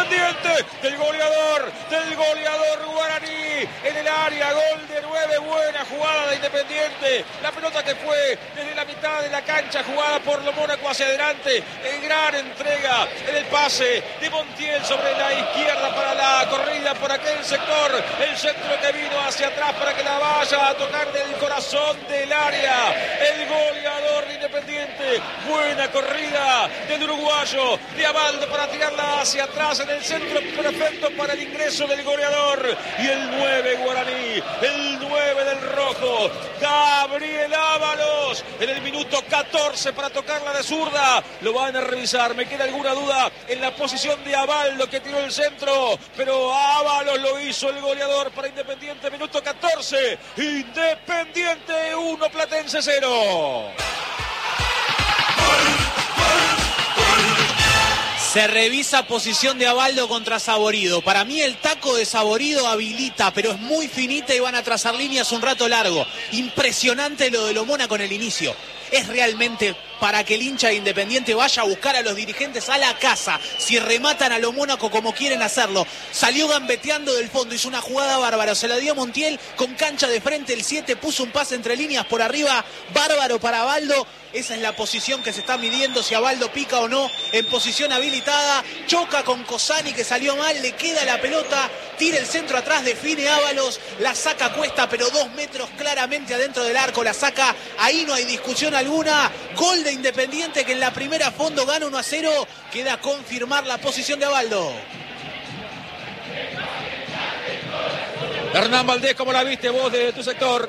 Independiente, del goleador Guaraní, en el área, gol de 9, buena jugada de Independiente, la pelota que fue desde la mitad de la cancha, jugada por lo Mónaco hacia adelante, en gran entrega, en el pase de Montiel sobre la izquierda para la corrida por aquel sector, el centro que vino hacia atrás para que la vaya a tocar del corazón del área, el goleador de Independiente, buena corrida del uruguayo, de Abaldo para tirarla hacia atrás en el centro perfecto para el ingreso del goleador, y el 9 Guaraní, el 9 del rojo, Gabriel Ábalos, en el minuto 14 para tocarla de zurda, lo van a revisar, me queda alguna duda en la posición de Abaldo que tiró el centro, pero Ábalos lo hizo el goleador para Independiente, minuto 14, Independiente 1, Platense 0. Se revisa posición de Abaldo contra Saborido. Para mí el taco de Saborido habilita, pero es muy finita y van a trazar líneas un rato largo. Impresionante lo de lo Mónaco en el inicio. Es realmente para que el hincha de Independiente vaya a buscar a los dirigentes a la casa. Si rematan a lo Mónaco como quieren hacerlo. Salió gambeteando del fondo, hizo una jugada bárbara. Se la dio a Montiel con cancha de frente. El 7 puso un pase entre líneas por arriba. Bárbaro para Abaldo. Esa es la posición que se está midiendo, si Abaldo pica o no, en posición habilitada. Choca con Cosani, que salió mal, le queda la pelota, tira el centro atrás, define Ábalos, la saca Cuesta, pero 2 metros claramente adentro del arco, la saca, ahí no hay discusión alguna. Gol de Independiente, que en la primera fondo gana 1-0, queda confirmar la posición de Abaldo. Hernán Valdés, ¿cómo la viste vos de tu sector?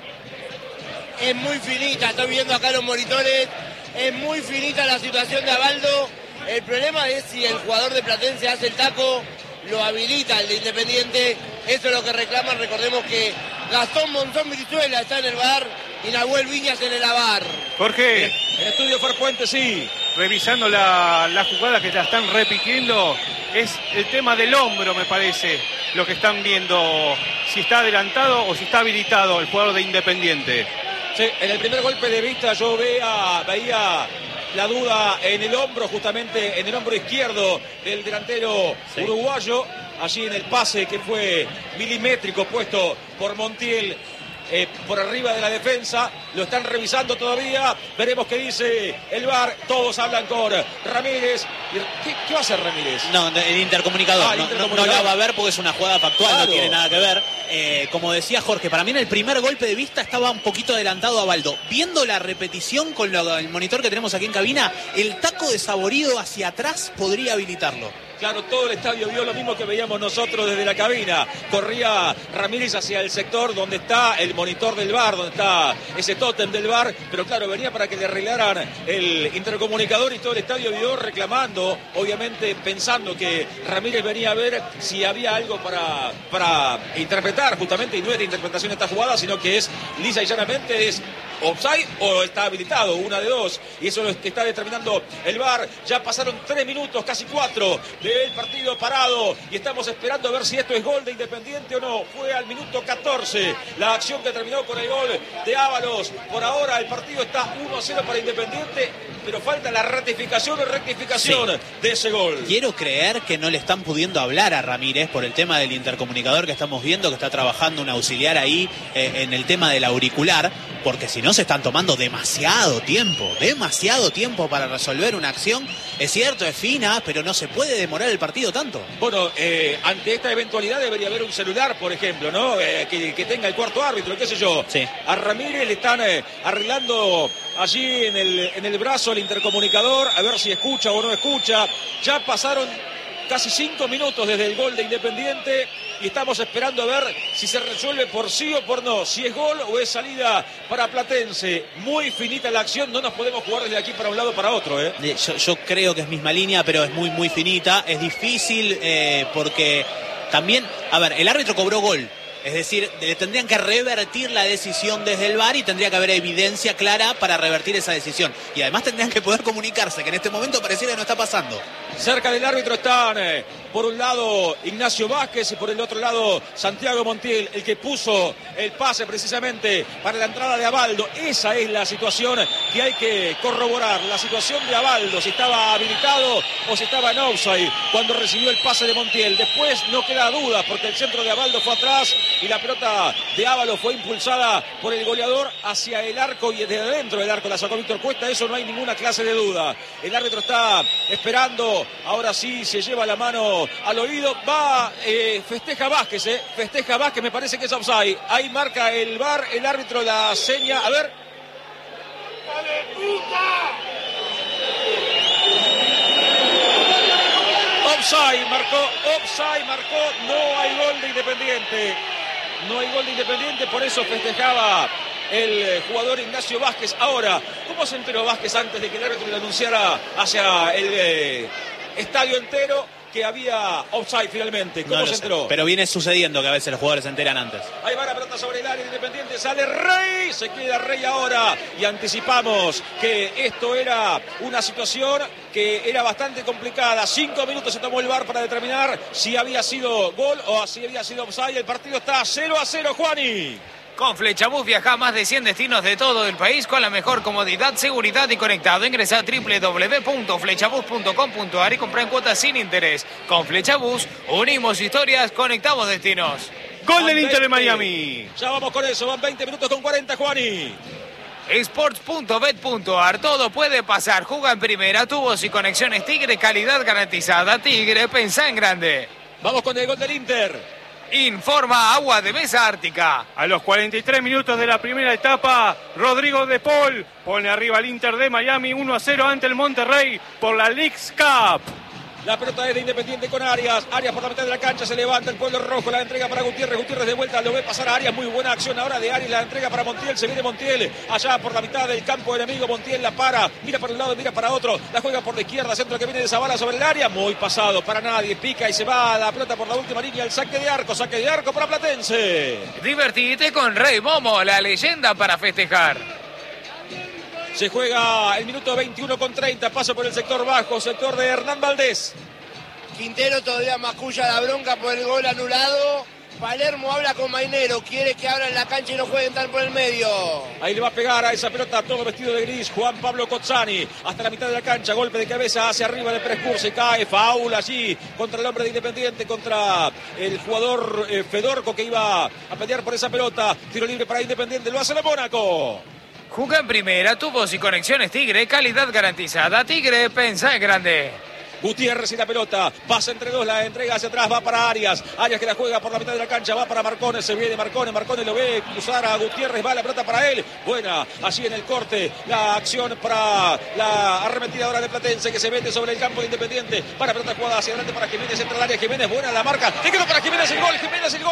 Es muy finita, estoy viendo acá los monitores, es muy finita la situación de Abaldo. El problema es si el jugador de Platense hace el taco, lo habilita el de Independiente. Eso es lo que reclaman. Recordemos que Gastón Monzón Brizuela está en el VAR y Nahuel Viñas en el AVAR. Jorge, El estudio Farpuente, sí. revisando la jugada que la están repitiendo, es el tema del hombro, me parece, lo que están viendo, si está adelantado o si está habilitado el jugador de Independiente. Sí, en el primer golpe de vista yo veía la duda en el hombro, justamente en el hombro izquierdo del delantero uruguayo, allí en el pase que fue milimétrico puesto por Montiel. Por arriba de la defensa, lo están revisando todavía, veremos qué dice el VAR, todos hablan con Ramírez. ¿Qué va a hacer Ramírez? No, el intercomunicador, no la va a ver porque es una jugada factual, claro. No tiene nada que ver. Como decía Jorge, para mí en el primer golpe de vista estaba un poquito adelantado Abaldo. Viendo la repetición con el monitor que tenemos aquí en cabina, el taco de Saborido hacia atrás podría habilitarlo. Claro, todo el estadio vio lo mismo que veíamos nosotros desde la cabina. Corría Ramírez hacia el sector donde está el monitor del VAR, donde está ese tótem del VAR, pero claro, venía para que le arreglaran el intercomunicador y todo el estadio vio reclamando, obviamente pensando que Ramírez venía a ver si había algo para interpretar justamente, y no es de interpretación esta jugada, sino que es lisa y llanamente es offside o está habilitado, una de dos, y eso es lo que está determinando el VAR. Ya pasaron 3 minutos, casi 4 del partido parado, y estamos esperando a ver si esto es gol de Independiente o no. Fue al minuto 14 la acción que terminó con el gol de Ábalos. Por ahora el partido está 1-0 para Independiente, pero falta la ratificación o rectificación de ese gol. Quiero creer que no le están pudiendo hablar a Ramírez por el tema del intercomunicador que estamos viendo, que está trabajando un auxiliar ahí en el tema del auricular, porque si no se están tomando demasiado tiempo para resolver una acción. Es cierto, es fina, pero no se puede demorar el partido tanto. Bueno, ante esta eventualidad debería haber un celular, por ejemplo, ¿no? Que tenga el cuarto árbitro, qué sé yo. Sí. A Ramírez le están arreglando allí en el brazo el intercomunicador, a ver si escucha o no escucha. Ya pasaron casi 5 minutos desde el gol de Independiente y estamos esperando a ver si se resuelve por sí o por no, si es gol o es salida para Platense. Muy finita la acción, no nos podemos jugar desde aquí para un lado o para otro, ¿eh? Yo creo que es misma línea, pero es muy finita, es difícil porque también, a ver, el árbitro cobró gol. Es decir, le tendrían que revertir la decisión desde el VAR y tendría que haber evidencia clara para revertir esa decisión. Y además tendrían que poder comunicarse, que en este momento pareciera que no está pasando. Cerca del árbitro están, por un lado, Ignacio Vázquez y por el otro lado, Santiago Montiel, el que puso el pase precisamente para la entrada de Abaldo. Esa es la situación que hay que corroborar. La situación de Abaldo, si estaba habilitado o si estaba en offside cuando recibió el pase de Montiel. Después no queda duda porque el centro de Abaldo fue atrás y la pelota de Ábalos fue impulsada por el goleador hacia el arco y desde adentro del arco la sacó Víctor Cuesta. Eso no hay ninguna clase de duda. El árbitro está esperando. Ahora sí se lleva la mano al oído. Va, festeja Vázquez, festeja Vázquez, me parece que es offside. Ahí marca el VAR, el árbitro la seña. A ver. Offside marcó. No hay gol de Independiente. No hay gol de Independiente, por eso festejaba el jugador Ignacio Vázquez. Ahora, ¿cómo se enteró Vázquez antes de que el árbitro le anunciara hacia el estadio entero que había offside finalmente? ¿Cómo se enteró? Pero viene sucediendo que a veces los jugadores se enteran antes. Ahí va la pelota sobre el área Independiente, sale Rey, se queda Rey ahora y anticipamos que esto era una situación que era bastante complicada. 5 minutos se tomó el VAR para determinar si había sido gol o si había sido offside. El partido está 0-0, Juani. Con Flechabús viaja a más de 100 destinos de todo el país con la mejor comodidad, seguridad y conectado. Ingresa a www.flechabús.com.ar y compra en cuotas sin interés. Con Flechabús unimos historias, conectamos destinos. Gol del Inter de Miami. Ya vamos con eso, van 20 minutos con 40, Juani. Sports.bet.ar, todo puede pasar. Juega en primera, tubos y conexiones Tigre, calidad garantizada. Tigre, pensá en grande. Vamos con el gol del Inter. Informa Agua de Mesa Ártica. A los 43 minutos de la primera etapa, Rodrigo de Paul pone arriba al Inter de Miami 1-0 ante el Monterrey por la Leagues Cup. La pelota es de Independiente con Arias. Arias por la mitad de la cancha, se levanta el pueblo rojo, la entrega para Gutiérrez. Gutiérrez de vuelta, lo ve pasar a Arias. Muy buena acción ahora de Arias, la entrega para Montiel. Se viene Montiel allá por la mitad del campo enemigo. Montiel la para, mira para un lado, mira para otro. La juega por la izquierda, centro que viene de Zavala sobre el área. Muy pasado para nadie, pica y se va la pelota por la última línea. El saque de arco para Platense. Divertite con Rey Momo, la leyenda para festejar. Se juega el minuto 21 con 30, paso por el sector bajo, sector de Hernán Valdés. Quintero todavía masculla la bronca por el gol anulado. Palermo habla con Mainero, quiere que abran la cancha y no jueguen tan por el medio. Ahí le va a pegar a esa pelota todo vestido de gris Juan Pablo Cozzani, hasta la mitad de la cancha, golpe de cabeza hacia arriba de Prescur, se cae, faul allí contra el hombre de Independiente, contra el jugador Fedorco que iba a pelear por esa pelota. Tiro libre para Independiente, lo hace el Mónaco. Juega en primera, tubos y conexiones Tigre, calidad garantizada. Tigre, pensá en grande. Gutiérrez y la pelota, pasa entre dos, la entrega hacia atrás, va para Arias. Arias que la juega por la mitad de la cancha, va para Marcone, se viene Marcone lo ve cruzar a Gutiérrez, va la pelota para él. Buena, allí en el corte, la acción para la arremetida ahora de Platense que se mete sobre el campo de Independiente. Para pelota jugada hacia adelante para Jiménez, entra al área, Jiménez, buena la marca. Te quedó para Jiménez el gol,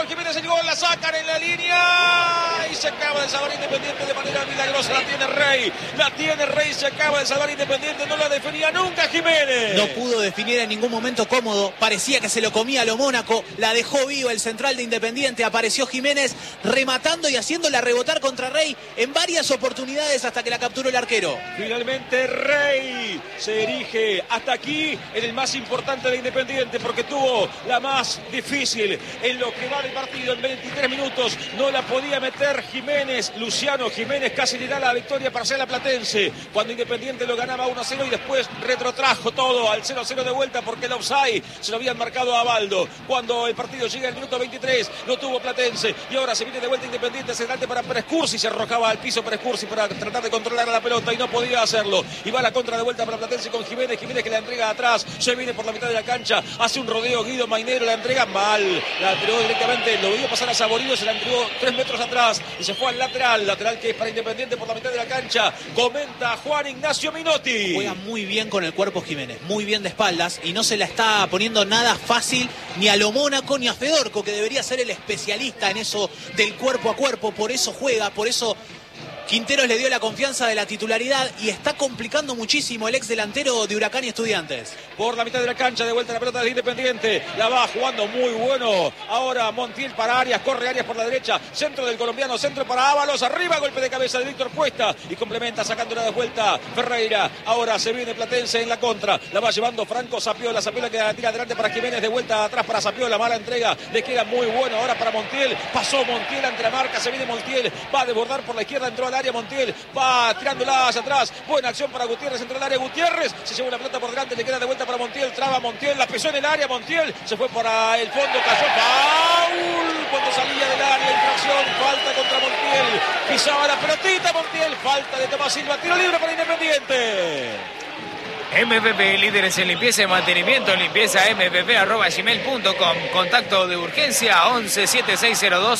la sacan en la línea y se acaba de salvar Independiente de manera milagrosa. La tiene Rey, se acaba de salvar Independiente, no la definía nunca Jiménez. No pudo definir en ningún momento cómodo, parecía que se lo comía a lo Mónaco, la dejó viva el central de Independiente, apareció Jiménez rematando y haciéndola rebotar contra Rey en varias oportunidades hasta que la capturó el arquero. Finalmente Rey se erige hasta aquí en el más importante de Independiente porque tuvo la más difícil en lo que va del partido. En 23 minutos no la podía meter Jiménez, Luciano Jiménez casi le da la victoria parcial a Platense cuando Independiente lo ganaba 1-0 y después retrotrajo todo al 0-0 de vuelta porque el offside se lo habían marcado a Abaldo. Cuando el partido llega al minuto 23 lo tuvo Platense y ahora se viene de vuelta Independiente hacia adelante para Prescursi, se arrojaba al piso Prescursi para tratar de controlar la pelota y no podía hacerlo y va la contra de vuelta para Platense con Jiménez que la entrega atrás, se viene por la mitad de la cancha, hace un rodeo Guido Mainero, la entrega mal, la entregó directamente, lo vio pasar a Saborido, se la entregó 3 metros atrás y se fue al lateral que es para Independiente por la mitad de la cancha. Comenta Juan Ignacio Minotti. Juega muy bien con el cuerpo Jiménez, muy bien de espaldas y no se la está poniendo nada fácil ni a lo Mónaco ni a Fedorco, que debería ser el especialista en eso del cuerpo a cuerpo. Por eso juega, por eso Quinteros le dio la confianza de la titularidad y está complicando muchísimo el ex delantero de Huracán y Estudiantes. Por la mitad de la cancha, de vuelta la pelota de Independiente, la va jugando muy bueno. Ahora Montiel para Arias, corre Arias por la derecha, centro del colombiano, centro para Ábalos, arriba, golpe de cabeza de Víctor Cuesta y complementa sacándola de vuelta Ferreira. Ahora se viene Platense en la contra, la va llevando Franco Zapiola que la tira adelante para Jiménez, de vuelta atrás para Zapiola, mala entrega, le queda muy bueno ahora para Montiel, pasó Montiel ante la marca, se viene Montiel, va a desbordar por la izquierda, entró al área Montiel, va tirándola hacia atrás, buena acción para Gutiérrez, entró al área Gutiérrez, se llevó la pelota por delante, le queda de vuelta para Montiel, traba Montiel, la pisó en el área Montiel, se fue para el fondo, cayó, foul cuando salía del área, infracción, falta contra Montiel, pisaba la pelotita Montiel, falta de Tomás Silva, tiro libre para Independiente. MPP, líderes en limpieza y mantenimiento, limpieza mpp@gmail.com. Contacto de urgencia 11 7602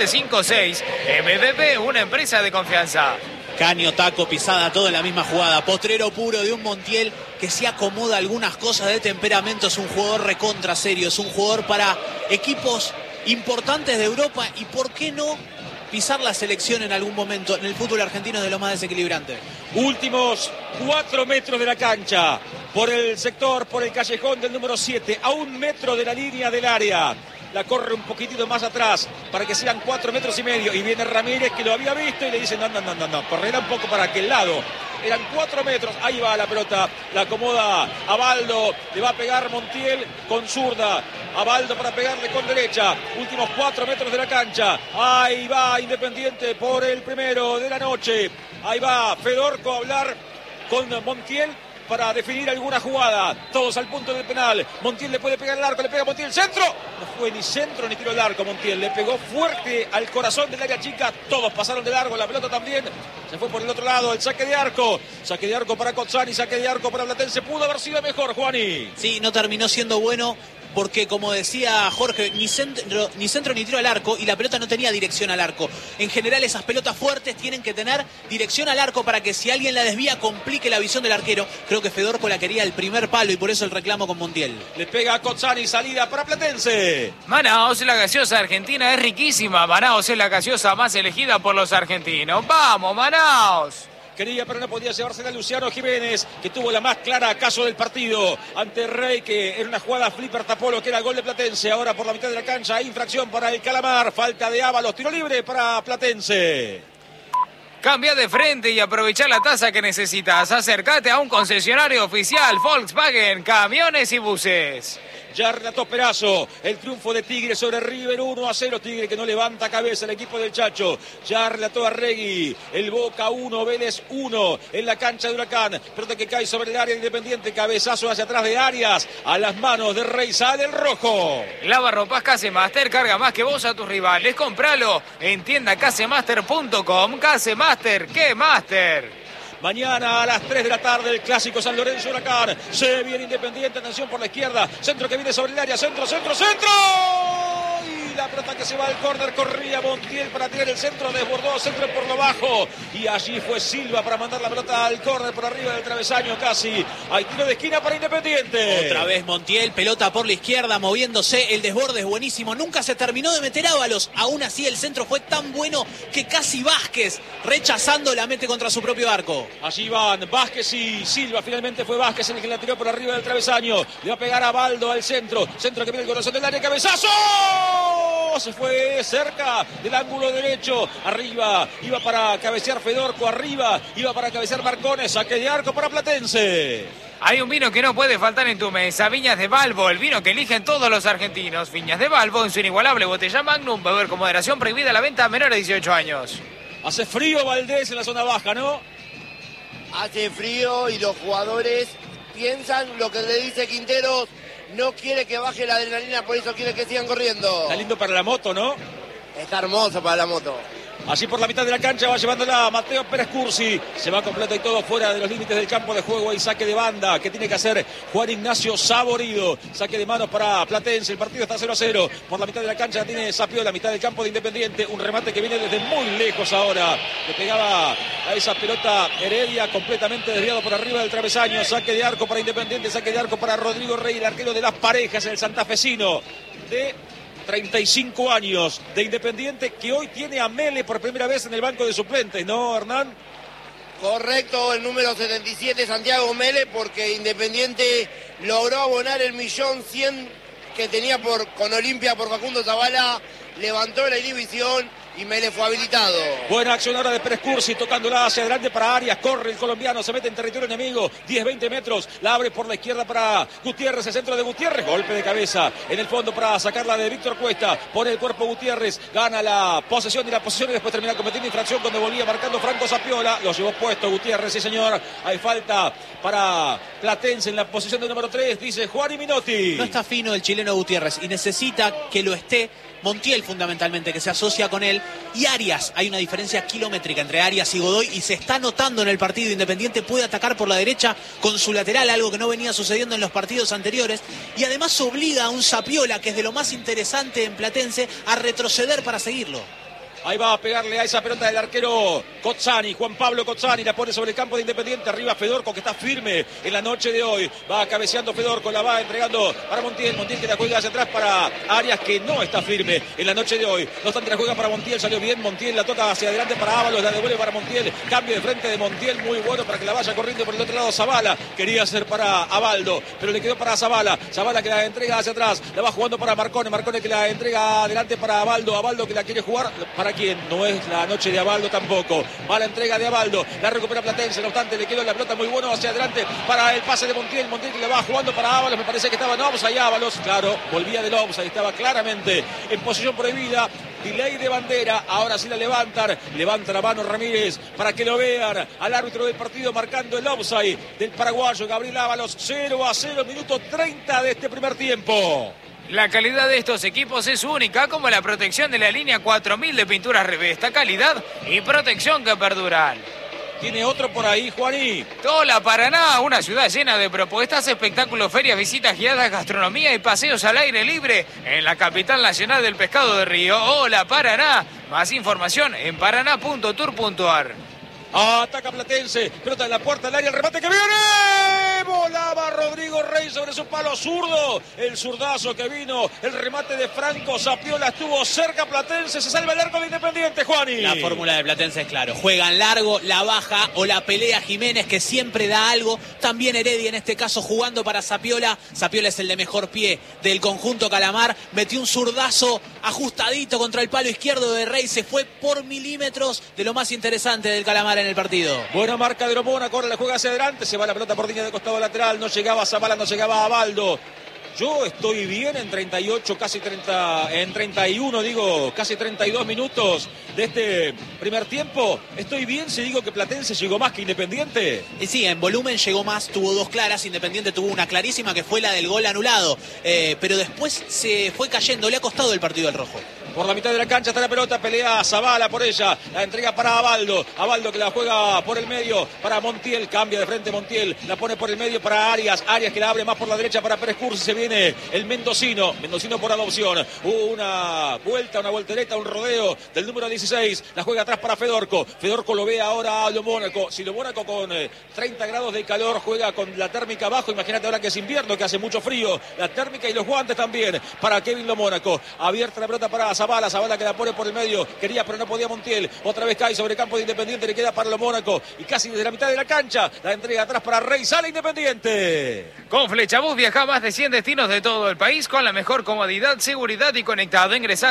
0756. MPP, una empresa de confianza. Caño, taco, pisada, todo en la misma jugada. Potrero puro de un Montiel que se acomoda algunas cosas de temperamento. Es un jugador recontra serio, es un jugador para equipos importantes de Europa y ¿por qué no pisar la selección en algún momento? En el fútbol argentino es de lo más desequilibrante. Últimos 4 metros de la cancha, por el sector, por el callejón del número 7, a 1 metro de la línea del área. La corre un poquitito más atrás para que sean 4,5 metros. Y viene Ramírez, que lo había visto, y le dice, no, correrá un poco para aquel lado. Eran 4 metros, ahí va la pelota, la acomoda Abaldo, le va a pegar Montiel con zurda, Abaldo para pegarle con derecha, últimos 4 metros de la cancha, ahí va Independiente por el primero de la noche, ahí va Fedorco a hablar con Montiel para definir alguna jugada, todos al punto del penal, Montiel le puede pegar el arco, le pega Montiel, centro, no fue ni centro ni tiro al arco Montiel, le pegó fuerte al corazón del área chica, todos pasaron de largo, la pelota también, se fue por el otro lado, el saque de arco para Cozzani, saque de arco para Platense, pudo haber sido mejor, Juani. Sí, no terminó siendo bueno porque, como decía Jorge, ni centro ni tiro al arco y la pelota no tenía dirección al arco. En general esas pelotas fuertes tienen que tener dirección al arco para que si alguien la desvía complique la visión del arquero. Creo que Fedorco la quería al primer palo y por eso el reclamo con Montiel. Le pega a Cozzani, salida para Platense. Manaos, la gaseosa argentina es riquísima. Manaos es la gaseosa más elegida por los argentinos. ¡Vamos, Manaos! Quería, pero no podía llevársela a Luciano Jiménez, que tuvo la más clara acaso del partido ante Rey, que era una jugada flipper tapolo, que era el gol de Platense. Ahora por la mitad de la cancha, infracción para el Calamar, falta de Ábalos, tiro libre para Platense. Cambia de frente y aprovecha la tasa que necesitas. Acércate a un concesionario oficial Volkswagen, camiones y buses. Ya relató Perazo el triunfo de Tigre sobre River 1-0. Tigre que no levanta cabeza el equipo del Chacho. Ya relató Arregui el Boca 1, Vélez 1 en la cancha de Huracán. Pelota que cae sobre el área Independiente. Cabezazo hacia atrás de Arias. A las manos de Rey, sale el rojo. Lavarropas Casemaster, carga más que vos a tus rivales. Compralo en tienda casemaster.com. Casemaster, ¿qué Master? Mañana a las 3 de la tarde el clásico San Lorenzo Huracán. Se viene Independiente, atención por la izquierda. Centro que viene sobre el área, centro. Y la pelota que se va al córner, corría Montiel para tirar el centro, desbordó, centro por lo bajo. Y allí fue Silva para mandar la pelota al córner por arriba del travesaño casi. Hay tiro de esquina para Independiente. Otra vez Montiel, pelota por la izquierda, moviéndose, el desborde es buenísimo. Nunca se terminó de meter Ábalos. Aún así el centro fue tan bueno que casi Vázquez, rechazando, la mete contra su propio arco. Allí van Vázquez y Silva. Finalmente fue Vázquez el que la tiró por arriba del travesaño. Le va a pegar a Baldo al centro. Centro que viene el corazón del área. ¡Cabezazo! Se fue cerca del ángulo derecho. Arriba iba para cabecear Fedorco. Arriba iba para cabecear Marcones. Saque de arco para Platense. Hay un vino que no puede faltar en tu mesa. Viñas de Balbo, el vino que eligen todos los argentinos. Viñas de Balbo en su inigualable botella Magnum. Beber con moderación, prohibida la venta a menores de 18 años. Hace frío Valdés en la zona baja, ¿no? Hace frío y los jugadores piensan lo que le dice Quinteros. No quiere que baje la adrenalina, por eso quiere que sigan corriendo. Está lindo para la moto, ¿no? Está hermoso para la moto. Así por la mitad de la cancha va llevándola Mateo Pérez Cursi. Se va completo y todo fuera de los límites del campo de juego. Y saque de banda que tiene que hacer Juan Ignacio Saborido. Saque de manos para Platense. El partido está 0-0. Por la mitad de la cancha tiene Sapio, la mitad del campo de Independiente. Un remate que viene desde muy lejos ahora. Le pegaba a esa pelota Heredia, completamente desviado por arriba del travesaño. Saque de arco para Independiente. Saque de arco para Rodrigo Rey, el arquero de Las Parejas, el santafesino de 35 años de Independiente, que hoy tiene a Mele por primera vez en el banco de suplentes, ¿no, Hernán? Correcto, el número 77, Santiago Mele, porque Independiente logró abonar el 1.100.000 que tenía con Olimpia por Facundo Zavala, levantó la inhibición y Mele fue habilitado. Buena acción ahora de Pérez Cursi, tocándola hacia adelante para Arias, corre el colombiano, se mete en territorio enemigo, 10-20 metros, la abre por la izquierda para Gutiérrez, el centro de Gutiérrez, golpe de cabeza en el fondo para sacarla de Víctor Cuesta, pone el cuerpo Gutiérrez, gana la posesión y después termina cometiendo infracción cuando volvía marcando Franco Zapiola, lo llevó puesto Gutiérrez, sí señor, hay falta para Platense en la posición de número 3, dice Juan Minotti. No está fino el chileno Gutiérrez y necesita que lo esté Montiel fundamentalmente, que se asocia con él, y Arias. Hay una diferencia kilométrica entre Arias y Godoy y se está notando en el partido. Independiente puede atacar por la derecha con su lateral, algo que no venía sucediendo en los partidos anteriores, y además obliga a un Zapiola, que es de lo más interesante en Platense, a retroceder para seguirlo. Ahí va a pegarle a esa pelota del arquero Cozzani, Juan Pablo Cozzani, la pone sobre el campo de Independiente, arriba Fedorco, que está firme en la noche de hoy, va cabeceando Fedorco, la va entregando para Montiel que la juega hacia atrás para Arias, que no está firme en la noche de hoy, no obstante la juega para Montiel, salió bien, Montiel la toca hacia adelante para Ábalos, la devuelve para Montiel, cambio de frente de Montiel, muy bueno para que la vaya corriendo por el otro lado Zavala, quería hacer para Abaldo, pero le quedó para Zavala que la entrega hacia atrás, la va jugando para Marcone que la entrega adelante para Abaldo que la quiere jugar, ¿para quién? No es la noche de Abaldo tampoco. Mala entrega de Abaldo. La recupera Platense. No obstante, le quedó la pelota muy bueno hacia adelante para el pase de Montiel. Montiel que le va jugando para Ábalos. Me parece que estaba en offside. Ábalos, claro, volvía del offside. Estaba claramente en posición prohibida. Delay de bandera. Ahora sí la levantan. Levanta la mano Ramírez para que lo vean al árbitro del partido marcando el offside del paraguayo Gabriel Ábalos. 0-0, minuto 30 de este primer tiempo. La calidad de estos equipos es única, como la protección de la línea 4000 de pinturas Revesta, calidad y protección que perduran. Tiene otro por ahí, Juaní. Tola Paraná, una ciudad llena de propuestas, espectáculos, ferias, visitas guiadas, gastronomía y paseos al aire libre en la capital nacional del pescado de Río. Hola Paraná, más información en paraná.tour.ar. Ataca Platense, pelota en la puerta del área, el remate que viene, volaba Rodrigo Rey sobre su palo zurdo, el zurdazo que vino, el remate de Franco Zapiola estuvo cerca Platense, se salva el arco de Independiente, Juani. La fórmula de Platense es claro, juegan largo, la baja o la pelea Jiménez, que siempre da algo, también Heredia en este caso jugando para Zapiola. Zapiola es el de mejor pie del conjunto Calamar, metió un zurdazo ajustadito contra el palo izquierdo de Rey, se fue por milímetros de lo más interesante del Calamar en el partido. Buena marca de Romona, corre la juega hacia adelante, se va la pelota por línea de costado lateral, no llegaba Zavala, no llegaba Abaldo. Yo estoy bien en 38, casi 30, en 31, digo, casi 32 minutos de este primer tiempo. ¿Estoy bien si digo que Platense llegó más que Independiente? Sí, en volumen llegó más, tuvo dos claras, Independiente tuvo una clarísima que fue la del gol anulado, pero después se fue cayendo, le ha costado el partido al rojo. Por la mitad de la cancha está la pelota, pelea Zavala por ella, la entrega para Abaldo que la juega por el medio para Montiel, cambia de frente Montiel, la pone por el medio para Arias que la abre más por la derecha para Pérez Cursi, se viene el mendocino por adopción, una voltereta, un rodeo del número 16, la juega atrás para Fedorco lo ve ahora a Lo Mónaco, si Lo Mónaco con 30 grados de calor juega con la térmica abajo, imagínate ahora que es invierno, que hace mucho frío, la térmica y los guantes también para Kevin Lo Mónaco, abierta la pelota para Zavala que la pone por el medio, quería pero no podía Montiel, otra vez cae sobre el campo de Independiente, le queda para Lo Mónaco y casi desde la mitad de la cancha, la entrega atrás para Rey, sale Independiente. Con Flechabús viaja a más de 100 destinos de todo el país con la mejor comodidad, seguridad y conectado. Ingresá a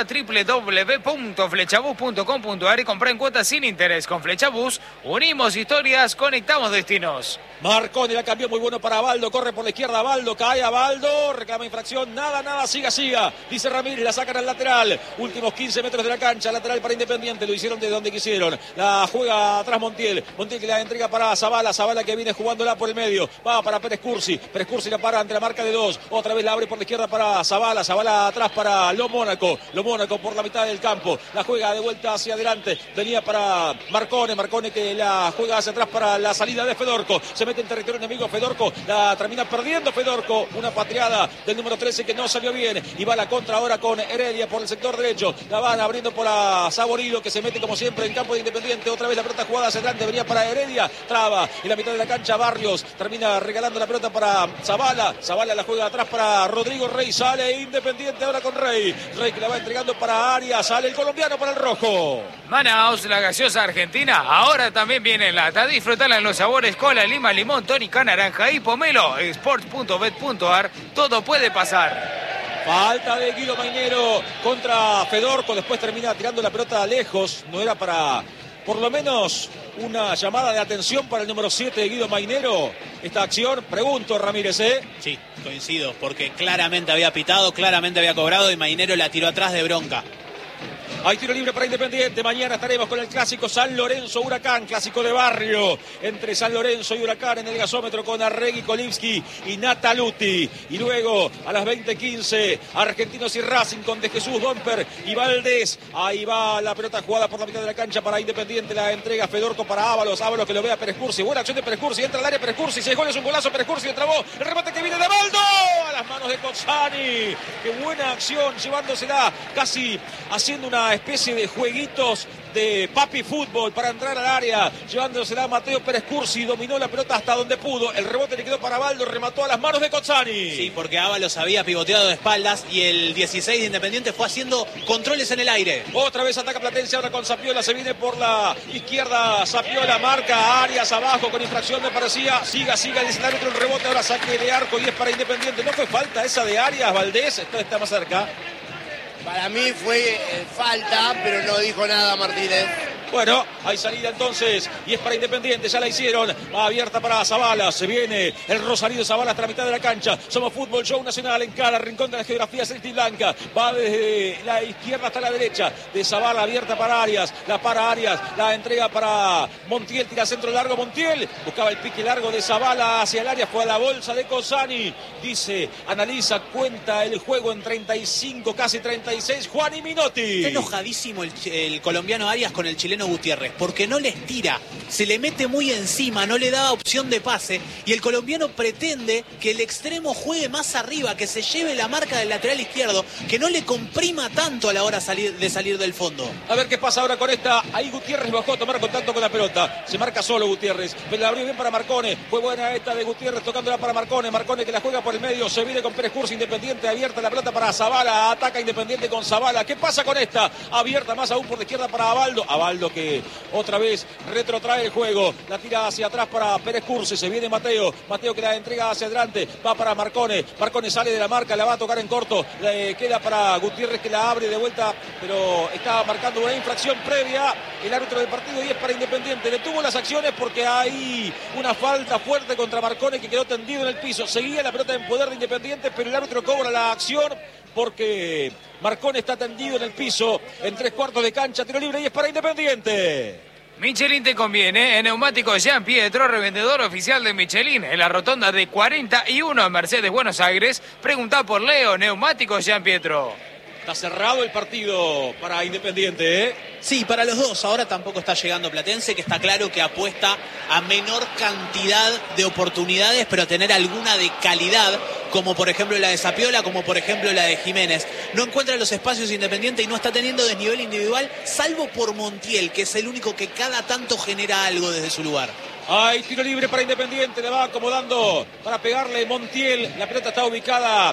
www.flechabús.com.ar y comprá en cuotas sin interés. Con Flechabús unimos historias, conectamos destinos. Marconi la cambió, muy bueno para Abaldo, corre por la izquierda Abaldo, cae Abaldo, reclama infracción, nada, siga, dice Ramírez, la sacan al lateral, últimos 15 metros de la cancha, lateral para Independiente, lo hicieron de donde quisieron, la juega atrás Montiel que la entrega para Zavala que viene jugándola por el medio, va para Pérez Cursi la para ante la marca de dos, otra vez la abre por la izquierda para Zavala atrás para Lo Mónaco por la mitad del campo, la juega de vuelta hacia adelante, venía para Marcone que la juega hacia atrás para la salida de Fedorco, se mete en territorio enemigo Fedorco, la termina perdiendo Fedorco, una patriada del número 13 que no salió bien y va a la contra ahora con Heredia por el sector derecho. derecho. La van abriendo para Saborido, que se mete como siempre en campo de Independiente. Otra vez la pelota jugada hacia adelante. Venía para Heredia. Traba en la mitad de la cancha Barrios. Termina regalando la pelota para Zavala. Zavala la juega atrás para Rodrigo Rey. Sale Independiente ahora con Rey. Rey que la va entregando para Arias. Sale el colombiano para el rojo. Manaos, la gaseosa argentina, ahora también viene en lata. Disfrutala en los sabores cola, lima, limón, tónica, naranja y pomelo. Sports.bet.ar, todo puede pasar. Falta de Guido Mainero contra Fedorco. Después termina tirando la pelota lejos. No era para, por lo menos, una llamada de atención para el número 7 de Guido Mainero. Esta acción, pregunto, Ramírez, ¿eh? Sí, coincido, porque claramente había pitado, claramente había cobrado y Mainero la tiró atrás de bronca. Hay tiro libre para Independiente. Mañana estaremos con el clásico San Lorenzo-Huracán, clásico de barrio entre San Lorenzo y Huracán en el gasómetro con Arregui, Kolivsky y Nataluti. Y luego a las 20:15 Argentinos y Racing con De Jesús, Domper y Valdés. Ahí va la pelota jugada por la mitad de la cancha para Independiente. La entrega Fedorco para Ábalos. Ábalos que lo ve a Pérez Cursi. Buena acción de Pérez Cursi. Entra al área Pérez Cursi. 6 goles, un golazo. Pérez Cursi le trabó. El remate que viene de Baldo. A las manos de Cozzani. Qué buena acción, llevándosela casi haciendo una especie de jueguitos de papi fútbol para entrar al área, llevándosela a Mateo Pérez Cursi, dominó la pelota hasta donde pudo, el rebote le quedó para Baldo, remató a las manos de Cozzani. Sí, porque Ábalos había pivoteado de espaldas y el 16 de Independiente fue haciendo controles en el aire. Otra vez ataca Platense, ahora con Zapiola, se viene por la izquierda, Zapiola marca a Arias abajo con infracción, me parecía, siga, dice el árbitro, el rebote, ahora saque de arco y es para Independiente. ¿No fue falta esa de Arias, Valdés? Esto está más cerca. Para mí fue falta, pero no dijo nada Martínez. Bueno, hay salida entonces y es para Independiente, ya la hicieron, va abierta para Zavala, se viene el Rosarino Zavala hasta la mitad de la cancha, Somos Fútbol, Show Nacional en cada rincón de la geografía celeste y blanca, va desde la izquierda hasta la derecha, de Zavala abierta para Arias, la para Arias, la entrega para Montiel, tira centro largo Montiel, buscaba el pique largo de Zavala hacia el área, fue a la bolsa de Cozzani, dice, analiza, cuenta el juego en 35, casi 36, Juan y Minotti. Está enojadísimo el colombiano Arias con el chileno Gutiérrez, porque no les tira, se le mete muy encima, no le da opción de pase y el colombiano pretende que el extremo juegue más arriba, que se lleve la marca del lateral izquierdo, que no le comprima tanto a la hora de salir del fondo. A ver qué pasa ahora con esta, ahí Gutiérrez bajó a tomar contacto con la pelota, se marca solo Gutiérrez, pero la abrió bien para Marcone, fue buena esta de Gutiérrez tocándola para Marcone que la juega por el medio, se viene con Pérez Cursi, Independiente abierta la pelota para Zavala, ataca Independiente con Zavala, ¿qué pasa con esta? Abierta más aún por la izquierda para Abaldo que otra vez retrotrae el juego, la tira hacia atrás para Pérez Cursi, se viene Mateo que la entrega hacia adelante, va para Marcone sale de la marca, la va a tocar en corto, le queda para Gutiérrez que la abre de vuelta, pero está marcando una infracción previa el árbitro del partido y es para Independiente, detuvo las acciones porque hay una falta fuerte contra Marcone que quedó tendido en el piso, seguía la pelota en poder de Independiente, pero el árbitro cobra la acción porque Marcone está tendido en el piso en 3/4 de cancha, tiro libre y es para Independiente. Michelin te conviene, en Neumáticos Jean Pietro, revendedor oficial de Michelin, en la rotonda de 41 en Mercedes, Buenos Aires. Preguntá por Leo, Neumáticos Jean Pietro. Está cerrado el partido para Independiente, ¿eh? Sí, para los dos. Ahora tampoco está llegando Platense, que está claro que apuesta a menor cantidad de oportunidades, pero a tener alguna de calidad, como por ejemplo la de Zapiola, como por ejemplo la de Jiménez. No encuentra los espacios Independiente y no está teniendo desnivel individual, salvo por Montiel, que es el único que cada tanto genera algo desde su lugar. Hay tiro libre para Independiente, le va acomodando para pegarle Montiel. La pelota está ubicada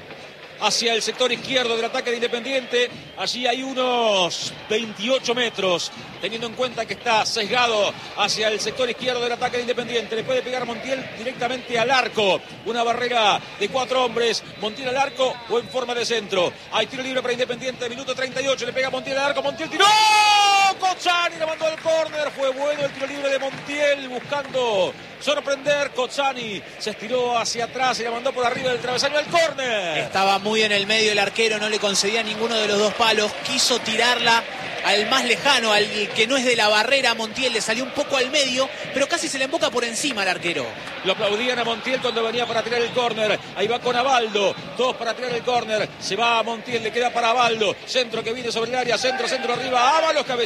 hacia el sector izquierdo del ataque de Independiente. Allí hay unos 28 metros, teniendo en cuenta que está sesgado hacia el sector izquierdo del ataque de Independiente. Le puede pegar Montiel directamente al arco. Una barrera de 4 hombres. Montiel al arco o en forma de centro. Hay tiro libre para Independiente, minuto 38. Le pega Montiel al arco. Montiel tiró. Cozzani le mandó al córner. Fue bueno el tiro libre de Montiel buscando sorprender. Cozzani se estiró hacia atrás y la mandó por arriba del travesaño al córner. Estaba muy en el medio el arquero, no le concedía ninguno de los dos palos, quiso tirarla al más lejano, al que no es de la barrera. Montiel le salió un poco al medio, pero casi se le emboca por encima al arquero. Lo aplaudían a Montiel cuando venía para tirar el córner. Ahí va con Abaldo, 2 para tirar el córner. Se va a Montiel, le queda para Abaldo. Centro que viene sobre el área, centro arriba. Ábalos, cabeció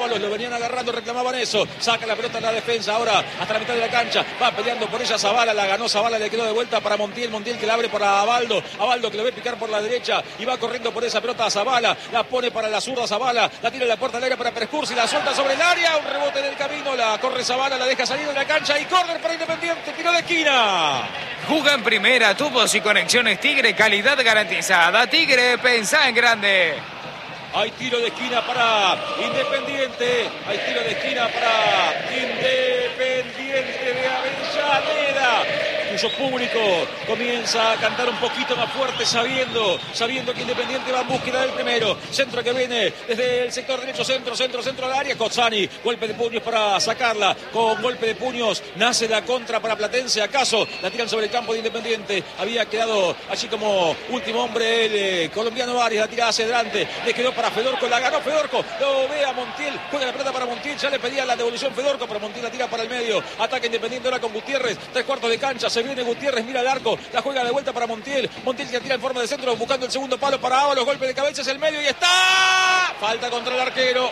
Ábalos, lo venían agarrando, reclamaban eso. Saca la pelota en la defensa, ahora hasta la mitad de la cancha. Va peleando por ella Zavala, la ganó Zavala, le quedó de vuelta para Montiel. Montiel que la abre para Abaldo. Abaldo que lo ve picar por la derecha y va corriendo por esa pelota a Zavala. La pone para la zurda Zavala, la tira en la puerta del área para Prescursi, la suelta sobre el área. Un rebote en el camino, la corre Zavala, la deja salir de la cancha y córner para Independiente. Tiro de esquina. Juga en primera, tubos y conexiones Tigre, calidad garantizada. Tigre, pensá en grande. Hay tiro de esquina para Independiente. Hay tiro de esquina para Independiente de Avellaneda, cuyo público comienza a cantar un poquito más fuerte, sabiendo que Independiente va en búsqueda del primero. Centro que viene desde el sector derecho, centro al área. Cozzani, golpe de puños para sacarla. Con golpe de puños nace la contra para Platense. ¿Acaso la tiran sobre el campo de Independiente? Había quedado allí como último hombre el colombiano Arias. La tira hacia adelante, le quedó para Fedorco, la ganó Fedorco, lo ve a Montiel, juega la pelota para Montiel, ya le pedía la devolución Fedorco, pero Montiel la tira para el medio. Ataca Independiente ahora con Gutiérrez, 3/4 de cancha, se viene Gutiérrez, mira el arco, la juega de vuelta para Montiel. Montiel que tira en forma de centro, buscando el segundo palo para Ábalos, golpe de cabeza hacia el medio y está. Falta contra el arquero.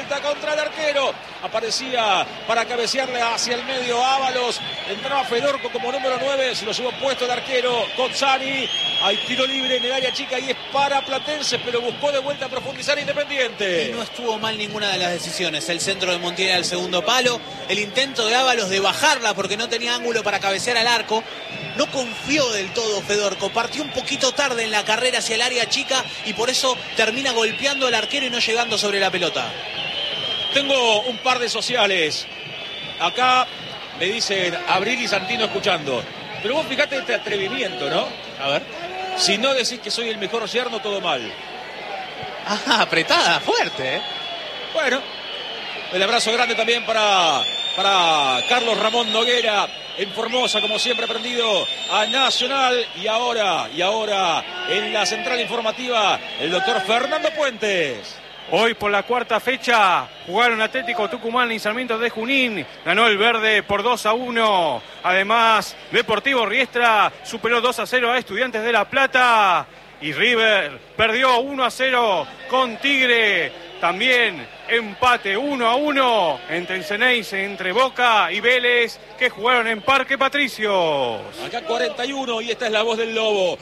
Aparecía para cabecearle hacia el medio Ábalos. Entraba Fedorco como número 9, se lo llevó puesto el arquero Cozzani. Hay tiro libre en el área chica y es para Platense, pero buscó de vuelta a profundizar Independiente. Y no estuvo mal ninguna de las decisiones. El centro de Montiel al segundo palo, el intento de Ábalos de bajarla porque no tenía ángulo para cabecear al arco. No confió del todo Fedorco, partió un poquito tarde en la carrera hacia el área chica y por eso termina golpeando al arquero y no llegando sobre la pelota. Tengo un par de sociales. Acá me dicen Abril y Santino escuchando. Pero vos fijate este atrevimiento, ¿no? A ver. Si no decís que soy el mejor yerno, todo mal. Ah, apretada, fuerte, ¿eh? Bueno, el abrazo grande también para Carlos Ramón Noguera en Formosa, como siempre prendido a Nacional. Y ahora en la central informativa, el doctor Fernando Puentes. Hoy por la cuarta fecha jugaron Atlético Tucumán y Sarmiento de Junín. Ganó el verde por 2-1. Además, Deportivo Riestra superó 2-0 a Estudiantes de La Plata. Y River perdió 1-0 con Tigre. También empate 1-1 entre Enceneice, entre Boca y Vélez, que jugaron en Parque Patricios. Acá 41 y esta es la voz del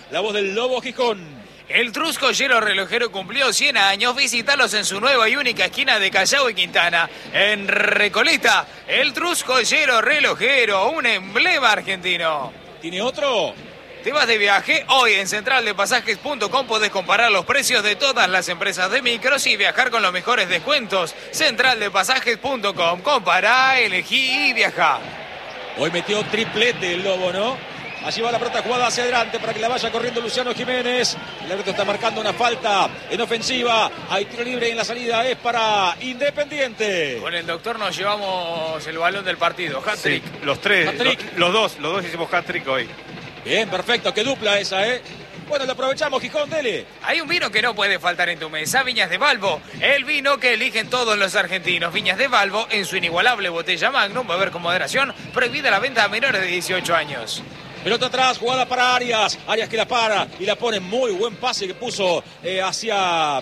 Lobo Gijón. El Trusco Hielo Relojero cumplió 100 años. Visítalos en su nueva y única esquina de Callao y Quintana. En Recoleta, el Trusco Hielo Relojero, un emblema argentino. ¿Tiene otro? ¿Te vas de viaje? Hoy en centraldepasajes.com podés comparar los precios de todas las empresas de micros y viajar con los mejores descuentos. Centraldepasajes.com. Compará, elegí y viajá. Hoy metió triplete el Lobo, ¿no? Allí va la pelota jugada hacia adelante para que la vaya corriendo Luciano Jiménez. El árbitro está marcando una falta en ofensiva. Hay tiro libre en la salida, es para Independiente. Con el doctor nos llevamos el balón del partido. Hat-trick. Sí, los tres, los dos hicimos hat-trick hoy. Bien, perfecto, qué dupla esa, ¿eh? Bueno, lo aprovechamos, Gijón, dele. Hay un vino que no puede faltar en tu mesa, Viñas de Valvo. El vino que eligen todos los argentinos. Viñas de Valvo, en su inigualable botella Magnum, beber con moderación, prohibida la venta a menores de 18 años. Pelota atrás, jugada para Arias. Arias que la para y la pone. Muy buen pase que puso hacia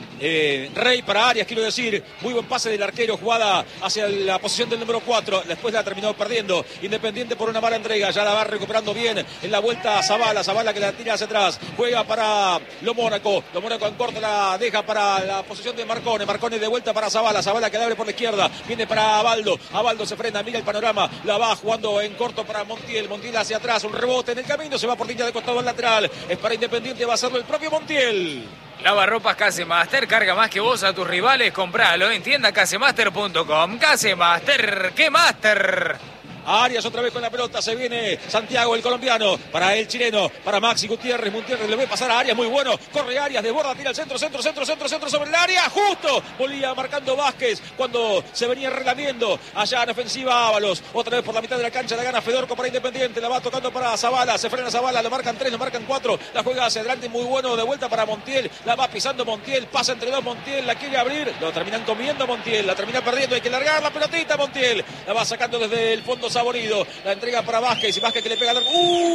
Rey para Arias, quiero decir. Muy buen pase del arquero, jugada hacia la posición del número 4. Después la terminó perdiendo Independiente por una mala entrega. Ya la va recuperando bien en la vuelta a Zavala. Zavala que la tira hacia atrás. Juega para Lo Mónaco. Lo Mónaco en corto la deja para la posición de Marcone. Marcone de vuelta para Zavala. Zavala que la abre por la izquierda. Viene para Abaldo. Abaldo se frena, mira el panorama. La va jugando en corto para Montiel. Montiel hacia atrás. Un rebote en el camino, se va por línea de costado al lateral, es para Independiente, va a hacerlo el propio Montiel. Lavarropas Casemaster, carga más que vos a tus rivales, compralo en tienda casemaster.com. Casemaster, ¡qué master! Arias otra vez con la pelota, se viene Santiago, el colombiano, para el chileno, para Maxi Gutiérrez, le ve pasar a Arias, muy bueno, corre Arias, desborda, tira al centro sobre el área, justo, volvía marcando Vázquez, cuando se venía relamiendo, allá en ofensiva Ábalos, otra vez por la mitad de la cancha, la gana Fedorco para Independiente, la va tocando para Zavala, se frena Zavala, lo marcan 3, lo marcan 4, la juega hacia adelante, muy bueno, de vuelta para Montiel, la va pisando Montiel, pasa entre dos Montiel, la quiere abrir, lo terminan comiendo Montiel, la termina perdiendo, hay que largar la pelotita Montiel, la va sacando desde el fondo Saborido, la entrega para Vázquez y Vázquez que le pega al...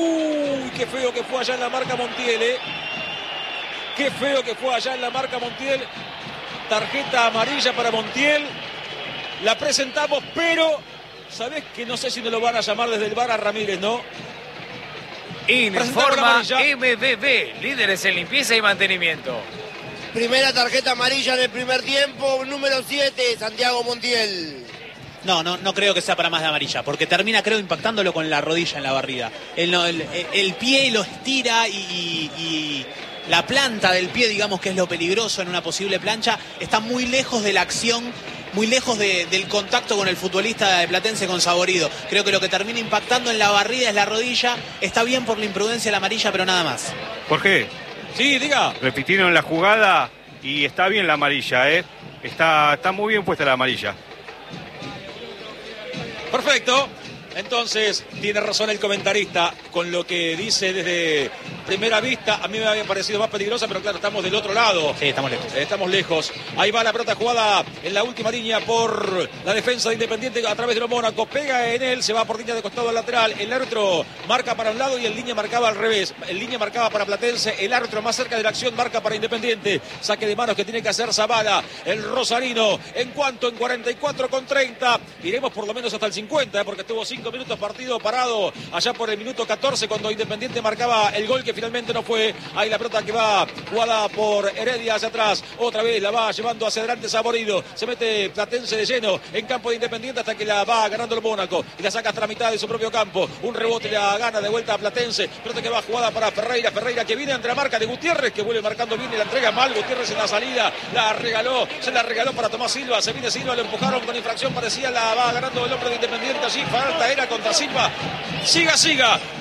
¡Uy! ¡Qué feo que fue allá en la marca Montiel, eh! ¡Qué feo que fue allá en la marca Montiel! Tarjeta amarilla para Montiel. la presentamos, pero ¿sabés que no sé si nos lo van a llamar desde el VAR a Ramírez, no? Informa MBB, líderes en limpieza y mantenimiento. Primera tarjeta amarilla en el primer tiempo, número 7, Santiago Montiel. No creo que sea para más de amarilla, porque termina, creo, impactándolo con la rodilla en la barrida. El pie lo estira y la planta del pie, digamos que es lo peligroso en una posible plancha, está muy lejos de la acción, muy lejos del contacto con el futbolista de Platense, con Saborido. Creo que lo que termina impactando en la barrida es la rodilla. Está bien por la imprudencia la amarilla, pero nada más. Jorge. Sí, diga. Repitieron la jugada y está bien la amarilla, ¿eh? Está muy bien puesta la amarilla. Perfecto. Entonces, tiene razón el comentarista con lo que dice desde primera vista. A mí me había parecido más peligrosa, pero claro, estamos del otro lado. Sí, estamos lejos. Estamos lejos. Ahí va la pelota jugada en la última línea por la defensa de Independiente a través de los Mónaco. Pega en él, se va por línea de costado al lateral. El árbitro marca para un lado y el línea marcaba al revés. El línea marcaba para Platense. El árbitro más cerca de la acción marca para Independiente. Saque de manos que tiene que hacer Zavala, el rosarino. En 44:30. Iremos por lo menos hasta el 50, porque estuvo 5 minutos partido parado allá por el minuto 14 cuando Independiente marcaba el gol que finalmente no fue. Ahí la pelota que va jugada por Heredia hacia atrás, otra vez la va llevando hacia adelante Saborido, se mete Platense de lleno en campo de Independiente hasta que la va ganando el Mónaco y la saca hasta la mitad de su propio campo. Un rebote la gana de vuelta a Platense, pelota que va jugada para Ferreira que viene entre la marca de Gutiérrez, que vuelve marcando bien y la entrega mal. Gutiérrez en la salida se la regaló para Tomás Silva, se viene Silva, lo empujaron con infracción, parecía la va ganando el hombre de Independiente. Allí falta era contra Silva. Siga